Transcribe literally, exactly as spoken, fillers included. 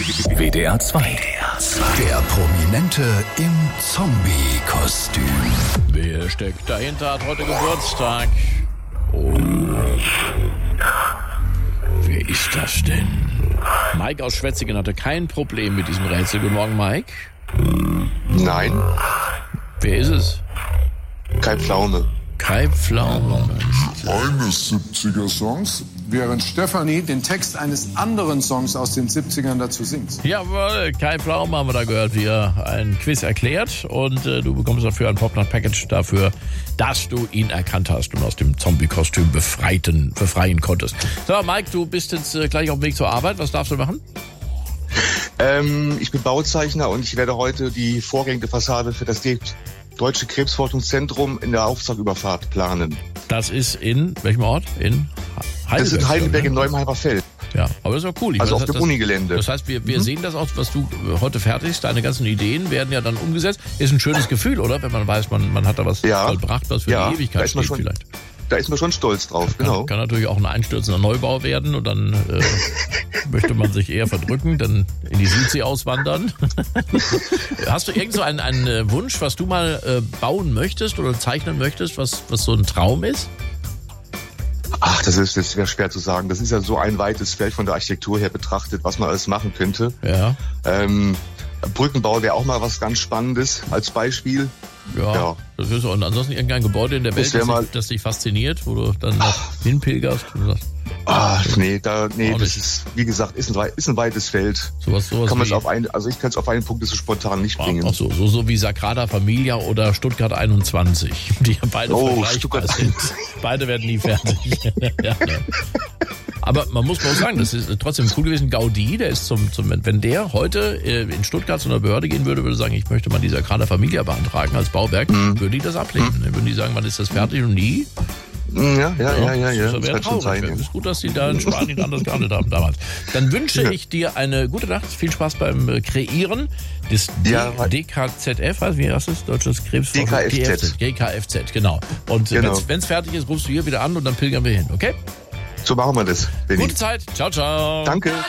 W D R zwei. Der Prominente im Zombie-Kostüm. Wer steckt dahinter, hat heute Geburtstag. Oh. Wer ist das denn? Mike aus Schwetzingen hatte kein Problem mit diesem Rätsel. Guten Morgen, Mike. Nein. Wer ist es? Kai Pflaume. Kai Pflaume. Eines siebziger Songs, während Stefanie den Text eines anderen Songs aus den siebzigern dazu singt. Jawohl, Kai Pflaume haben wir da gehört, wie er ein Quiz erklärt. Und äh, du bekommst dafür ein Popnut-Package dafür, dass du ihn erkannt hast und aus dem Zombie-Kostüm befreiten, befreien konntest. So, Mike, du bist jetzt äh, gleich auf dem Weg zur Arbeit. Was darfst du machen? Ähm, ich bin Bauzeichner und ich werde heute die vorgängige Fassade für das Deutsche Krebsforschungszentrum in der Aufzugüberfahrt planen. Das ist in welchem Ort? In Heidelberg. Das ist in Heidelberg im Neuenheimer Feld. Ja, aber das ist auch cool. Ich also meine, auf das, dem Unigelände. Das heißt, wir, wir mhm. sehen das auch, was du heute fertigst. Deine ganzen Ideen werden ja dann umgesetzt. Ist ein schönes Gefühl, oder? Wenn man weiß, man, man hat da was ja. vollbracht, was für ja, die Ewigkeit steht schon, vielleicht. Da ist man schon stolz drauf, genau. Kann, kann natürlich auch ein einstürzender Neubau werden und dann äh, möchte man sich eher verdrücken, dann in die Südsee auswandern. Hast du irgend so einen, einen Wunsch, was du mal äh, bauen möchtest oder zeichnen möchtest, was, was so ein Traum ist? Ach, das ist jetzt sehr schwer zu sagen. Das ist ja so ein weites Feld von der Architektur her betrachtet, was man alles machen könnte. Ja. Ähm, Brückenbau wäre auch mal was ganz Spannendes als Beispiel. Ja, ja. Das ist so. Und ansonsten irgendein Gebäude in der Welt, das, das, dich, das dich fasziniert, wo du dann noch hinpilgerst und sagst. Ah, nee, da, nee, das ist, wie gesagt, ist ein, ist ein weites Feld. Sowas, sowas kann man es auf ein, also ich kann es auf einen Punkt so spontan nicht bringen. Ach so, so, so wie Sagrada Familia oder Stuttgart einundzwanzig, die beide oh, vergleichbar Stuttgart. sind. Beide werden nie fertig. Ja, ne. Aber man muss mal sagen, das ist trotzdem cool gewesen. Gaudí, der ist zum, zum wenn der heute äh, in Stuttgart zu einer Behörde gehen würde, würde sagen, ich möchte mal die Sagrada Familia beantragen als Bauwerk, mhm. würde die das ablehnen. Mhm. Würden die sagen, wann ist das fertig und nie? Ja, ja, ja, ja, ja. Das wäre traurig. Es ist gut, dass die da in Spanien anders gehandelt haben damals. Dann wünsche ja. ich dir eine gute Nacht, viel Spaß beim Kreieren des ja, D K Z F, also wie heißt es? Deutsches Krebsforschung. D K F Z. D K F Z, genau. Und genau. wenn es fertig ist, rufst du hier wieder an und dann pilgern wir hin, okay? So machen wir das, Benni. Gute Zeit. Ciao, ciao. Danke.